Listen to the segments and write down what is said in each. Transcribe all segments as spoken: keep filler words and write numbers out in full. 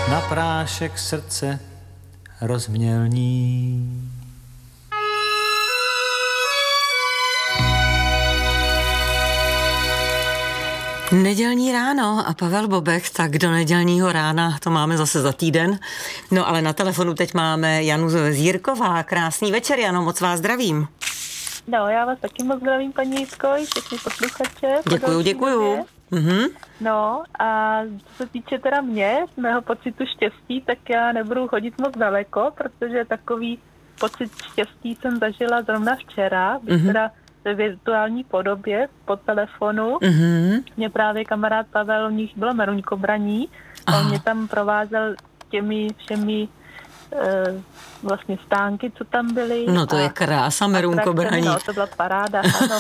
na prášek srdce rozmělní. Nedělní ráno a Pavel Bobek, tak do nedělního rána to máme zase za týden. No ale na telefonu teď máme Janu Zírková. Krásný večer, Jano, moc vás zdravím. No, já vás taky moc zdravím, paní Jitko, všechny posluchače. Děkuju, děkuju. Mhm. No a co se týče teda mě, mého pocitu štěstí, tak já nebudu chodit moc daleko, protože takový pocit štěstí jsem zažila zrovna včera, mm-hmm. teda ve virtuální podobě po telefonu. Mm-hmm. Mě právě kamarád Pavel, u nich bylo meruňkobraní, a on mě tam provázel těmi všemi e, vlastně stánky, co tam byly. No to a, je krása meruňkobraní. No, to byla paráda, ano.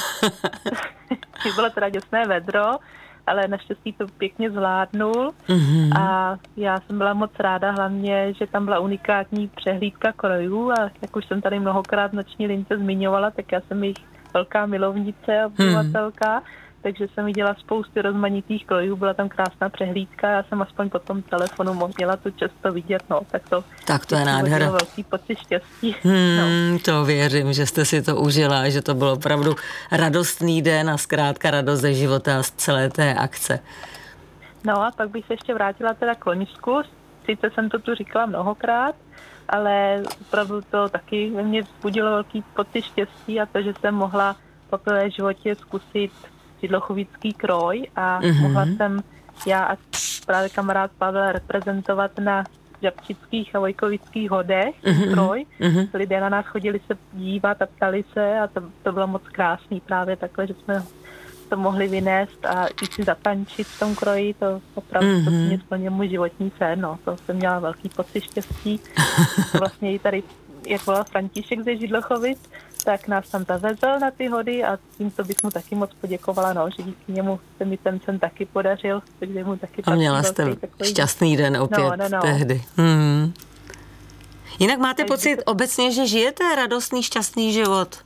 Bylo teda děsné vedro, ale naštěstí to pěkně zvládnul mm-hmm. a já jsem byla moc ráda hlavně, že tam byla unikátní přehlídka krojů a jak už jsem tady mnohokrát v noční lince zmiňovala, tak já jsem jich velká milovnice a obyvatelka, hmm. takže jsem viděla spousty rozmanitých krojů, byla tam krásná přehlídka, já jsem aspoň po tom telefonu měla tu čest to vidět, no, tak to, tak to je nádhera. Velký pocit štěstí. Hmm, no. To věřím, že jste si to užila, že to bylo opravdu radostný den a zkrátka radost ze života a z celé té akce. No a pak bych se ještě vrátila teda k loňsku, sice jsem to tu říkala mnohokrát, ale opravdu to taky ve mně vzbudilo velký pocit štěstí a to, že jsem mohla po celé životě zkusit židlochovický kroj a mm-hmm. mohla jsem já a právě kamarád Pavel reprezentovat na žabčických a vojkovických hodech mm-hmm. kroj. Mm-hmm. Lidé na nás chodili se dívat a ptali se a to, to bylo moc krásný právě takhle, že jsme to mohli vynést a i si zatančit v tom kroji, to opravdu mm-hmm. to mě splnil můj životní sen, no, to jsem měla velký pocit štěstí. Vlastně i tady, jak volal František ze Židlochovic, tak nás tam zavezl na ty hody a tímto bych mu taky moc poděkovala, no, že díky němu se mi ten sen taky podařil, takže mu taky a měla jste šťastný den opět no, no, no. tehdy. Mm. Jinak máte takže pocit to obecně, že žijete radostný, šťastný život?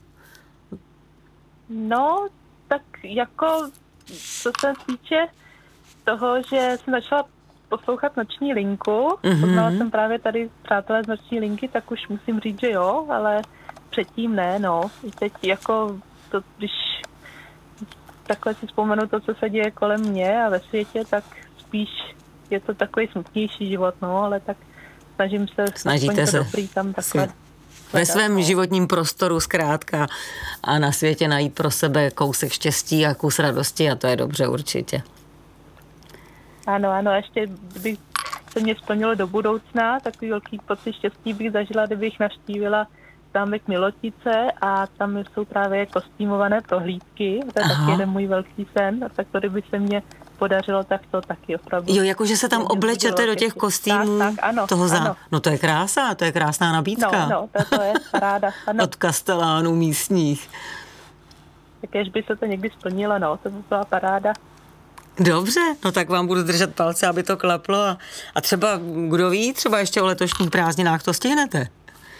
No, tak jako, co se týče toho, že jsem začala poslouchat noční linku, mm-hmm. poznala jsem právě tady přátelé z noční linky, tak už musím říct, že jo, ale předtím ne, no. I teď jako, to, když takhle si vzpomenu to, co se děje kolem mě a ve světě, tak spíš je to takový smutnější život, no, ale tak snažím se Snažíte se dobrý tam takhle ve svém životním prostoru zkrátka a na světě najít pro sebe kousek štěstí a kus radosti a to je dobře určitě. Ano, ano, ještě kdyby se mě splnilo do budoucna, takový velký pocit štěstí bych zažila, kdybych navštívila zámek Milotice a tam jsou právě kostýmované prohlídky, to je Aha. taky jeden můj velký sen, a tak to kdyby se mě podařilo, tak to taky opravdu. Jo, jakože se tam oblečete do těch kostýmů tak, tak, ano, toho za... ano. No to je krása, to je krásná nabídka. No, no, to, to je paráda. Ano. Od kastelánů místních. Tak jež by se to někdy splnilo, no, to by byla paráda. Dobře, no tak vám budu držet palce, aby to klaplo a, a třeba, kdo ví, třeba ještě o letošních prázdninách to stihnete.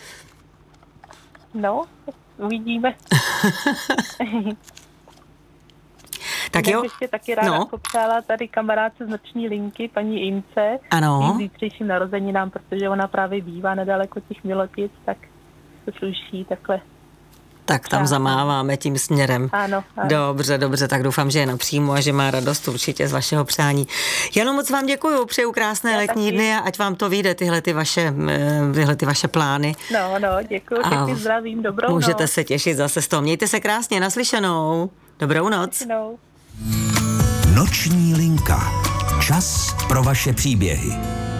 No, uvidíme. Tak jo. Ještě taky ráda no. popřála tady kamarádce z noční linky, paní Ince, ano. s zítřejším narozeninám, protože ona právě bývá nedaleko těch Milotic, tak to sluší takhle. Tak tam zamáváme tím směrem. Ano, ano. Dobře, dobře, tak doufám, že je napřímo a že má radost určitě z vašeho přání. Jano, moc vám děkuju, přeju krásné Já letní taky. dny a ať vám to vyjde, tyhle ty vaše, tyhle ty vaše plány. No, no, děkuju, všechny zdravím, dobrou můžete noc. se těšit zase z toho. Mějte se krásně, naslyšenou. Dobrou noc. Naslyšenou. Noční linka. Čas pro vaše příběhy.